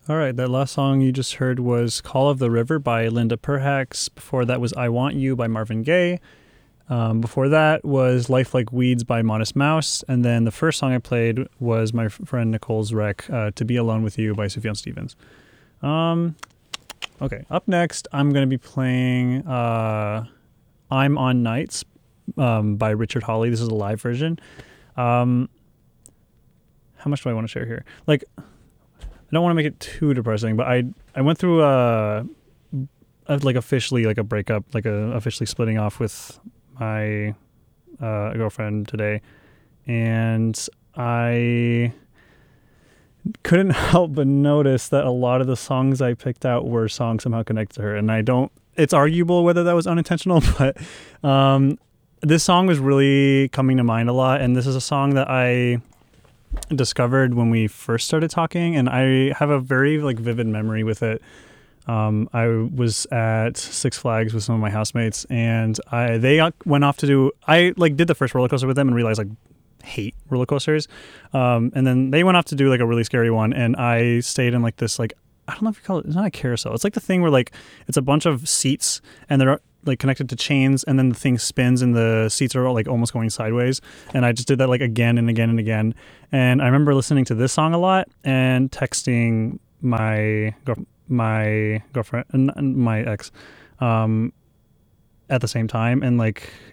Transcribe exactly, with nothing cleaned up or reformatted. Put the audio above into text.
All right, that last song you just heard was Call of the River by Linda Perhacs. Before that was I Want You by Marvin Gaye. Um, before that was Life Like Weeds by Modest Mouse. And then the first song I played was my friend Nicole's rec, uh, To Be Alone With You by Sufjan Stevens. Um, okay, up next, I'm going to be playing uh, I'm on Nights um, by Richard Hawley. This is a live version. Um, how much do I want to share here? Like, I don't want to make it too depressing, but I I went through a, a like officially like a breakup, like a officially splitting off with my uh, girlfriend today, and I couldn't help but notice that a lot of the songs I picked out were songs somehow connected to her, and I don't. It's arguable whether that was unintentional, but um, this song was really coming to mind a lot, and this is a song that I discovered when we first started talking, and I have a very like vivid memory with it. Um, I was at Six Flags with some of my housemates, and I they went off to do. I like did the first roller coaster with them and realized like hate roller coasters. Um, and then they went off to do like a really scary one, and I stayed in like this like I don't know if you call it. It's not a carousel. It's like the thing where like it's a bunch of seats and they're like connected to chains, and then the thing spins and the seats are like almost going sideways. And I just did that like again and again and again. And I remember listening to this song a lot and texting my girl, my girlfriend and my ex um, at the same time. And like